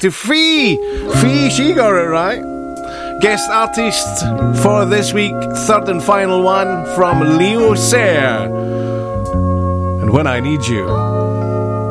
to Fee. Fee, she got it right. Guest artist for this week, third and final one from Leo Sayer. And When I Need You.